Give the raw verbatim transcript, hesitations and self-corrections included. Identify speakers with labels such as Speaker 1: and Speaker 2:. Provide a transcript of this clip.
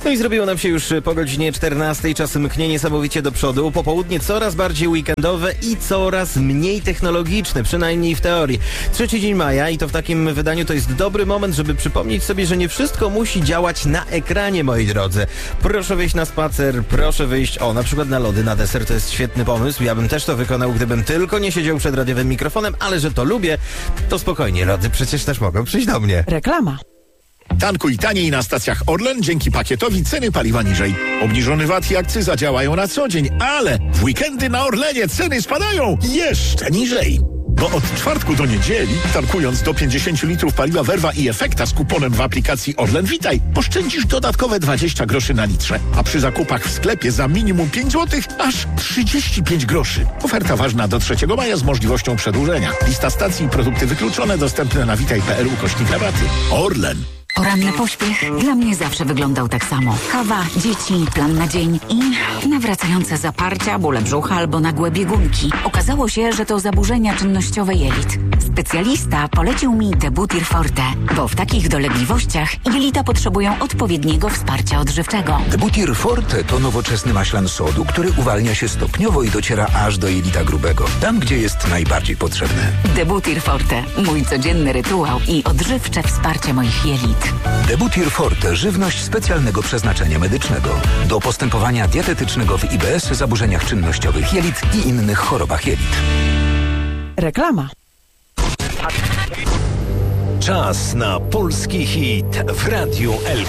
Speaker 1: No i zrobiło nam się już po godzinie czternastej, czas mknie niesamowicie do przodu. Popołudnie coraz bardziej weekendowe i coraz mniej technologiczne, przynajmniej w teorii. Trzeci dzień maja i to w takim wydaniu to jest dobry moment, żeby przypomnieć sobie, że nie wszystko musi działać na ekranie, moi drodzy. Proszę wyjść na spacer, proszę wyjść, o, na przykład na lody, na deser, to jest świetny pomysł. Ja bym też to wykonał, gdybym tylko nie siedział przed radiowym mikrofonem, ale że to lubię, to spokojnie, lody przecież też mogą przyjść do mnie.
Speaker 2: Reklama.
Speaker 3: Tankuj taniej na stacjach Orlen, dzięki pakietowi ceny paliwa niżej. Obniżony V A T i akcyza działają na co dzień, ale w weekendy na Orlenie ceny spadają jeszcze niżej. Bo od czwartku do niedzieli, tankując do pięćdziesiąt litrów paliwa Verva i Efekta z kuponem w aplikacji Orlen Witaj, oszczędzisz dodatkowe dwadzieścia groszy na litrze, a przy zakupach w sklepie za minimum pięć złotych aż trzydzieści pięć groszy. Oferta ważna do trzeciego maja z możliwością przedłużenia. Lista stacji i produkty wykluczone dostępne na witaj kropka p l ukośnik rabaty. Orlen.
Speaker 4: Poranny pośpiech dla mnie zawsze wyglądał tak samo. Kawa, dzieci, plan na dzień i nawracające zaparcia, bóle brzucha albo nagłe biegunki. Okazało się, że to zaburzenia czynnościowe jelit. Specjalista polecił mi Debutir Forte, bo w takich dolegliwościach jelita potrzebują odpowiedniego wsparcia odżywczego.
Speaker 5: Debutir Forte to nowoczesny maślan sodu, który uwalnia się stopniowo i dociera aż do jelita grubego, tam gdzie jest najbardziej potrzebny.
Speaker 4: Debutir Forte, mój codzienny rytuał i odżywcze wsparcie moich jelit.
Speaker 5: Debutir Forte, żywność specjalnego przeznaczenia medycznego. Do postępowania dietetycznego w I B S, zaburzeniach czynnościowych jelit i innych chorobach jelit.
Speaker 2: Reklama.
Speaker 6: Czas na polski hit w Radiu L.